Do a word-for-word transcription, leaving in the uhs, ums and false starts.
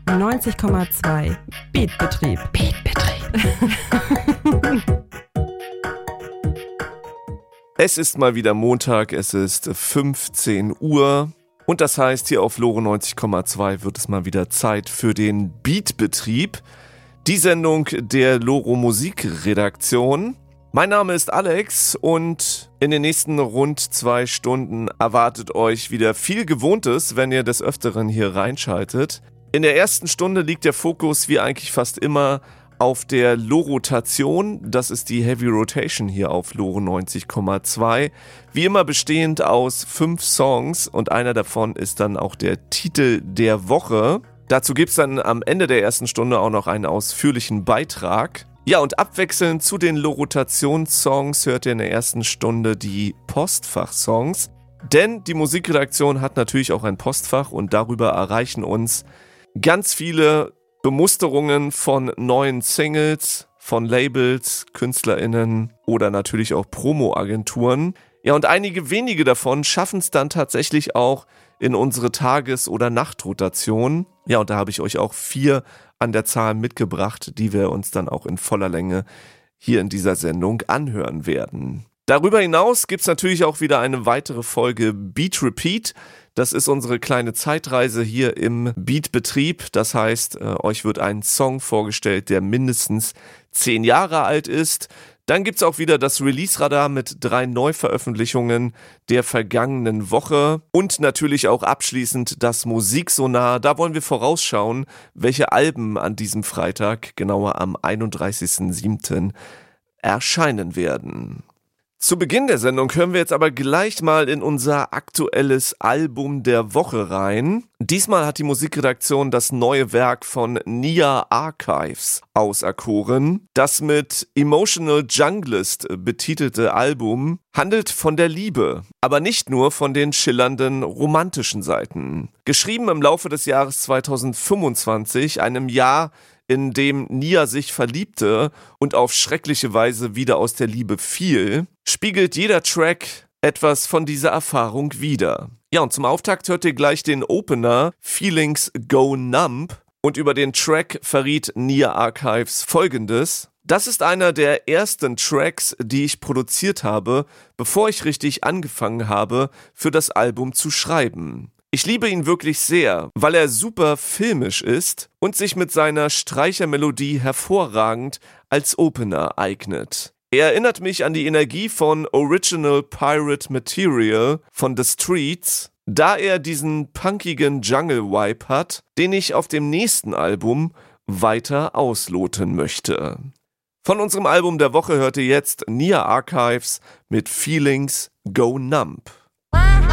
neunzig Komma zwei Beatbetrieb. Beatbetrieb. Es ist mal wieder Montag, es ist fünfzehn Uhr und das heißt, hier auf Lore neunzig Komma zwei wird es mal wieder Zeit für den Beatbetrieb, die Sendung der Loro Musikredaktion. Mein Name ist Alex und in den nächsten rund zwei Stunden erwartet euch wieder viel Gewohntes, wenn ihr des Öfteren hier reinschaltet. In der ersten Stunde liegt der Fokus wie eigentlich fast immer auf der Lorotation. Das ist die Heavy Rotation hier auf Lore neunzig Komma zwei. Wie immer bestehend aus fünf Songs und einer davon ist dann auch der Titel der Woche. Dazu gibt's dann am Ende der ersten Stunde auch noch einen ausführlichen Beitrag. Ja, und abwechselnd zu den Lorotationssongs hört ihr in der ersten Stunde die Postfach-Songs. Denn die Musikredaktion hat natürlich auch ein Postfach und darüber erreichen uns ganz viele Bemusterungen von neuen Singles, von Labels, KünstlerInnen oder natürlich auch Promo-Agenturen. Ja, und einige wenige davon schaffen es dann tatsächlich auch in unsere Tages- oder Nachtrotation. Ja, und da habe ich euch auch vier an der Zahl mitgebracht, die wir uns dann auch in voller Länge hier in dieser Sendung anhören werden. Darüber hinaus gibt's natürlich auch wieder eine weitere Folge Beat Repeat. Das ist unsere kleine Zeitreise hier im Beatbetrieb. Das heißt, äh, euch wird ein Song vorgestellt, der mindestens zehn Jahre alt ist. Dann gibt's auch wieder das Release-Radar mit drei Neuveröffentlichungen der vergangenen Woche. Und natürlich auch abschließend das Musiksonar. Da wollen wir vorausschauen, welche Alben an diesem Freitag, genauer am einunddreißigsten siebten erscheinen werden. Zu Beginn der Sendung hören wir jetzt aber gleich mal in unser aktuelles Album der Woche rein. Diesmal hat die Musikredaktion das neue Werk von Nia Archives auserkoren. Das mit Emotional Junglist betitelte Album handelt von der Liebe, aber nicht nur von den schillernden romantischen Seiten. Geschrieben im Laufe des Jahres zweitausendfünfundzwanzig, einem Jahr, in dem Nia sich verliebte und auf schreckliche Weise wieder aus der Liebe fiel, spiegelt jeder Track etwas von dieser Erfahrung wider. Ja, und zum Auftakt hört ihr gleich den Opener Feelings Go Numb und über den Track verriet Nia Archives Folgendes: Das ist einer der ersten Tracks, die ich produziert habe, bevor ich richtig angefangen habe, für das Album zu schreiben. Ich liebe ihn wirklich sehr, weil er super filmisch ist und sich mit seiner Streichermelodie hervorragend als Opener eignet. Er erinnert mich an die Energie von Original Pirate Material von The Streets, da er diesen punkigen Jungle-Vibe hat, den ich auf dem nächsten Album weiter ausloten möchte. Von unserem Album der Woche hört ihr jetzt Nia Archives mit Feelings Go Numb.